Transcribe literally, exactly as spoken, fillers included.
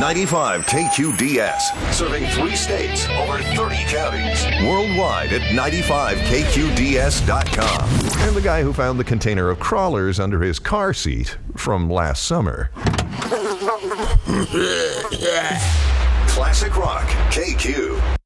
ninety-five K Q D S, serving three states, over thirty counties. Worldwide at ninety-five K Q D S dot com. And the guy who found the container of crawlers under his car seat from last summer. Classic Rock, K Q.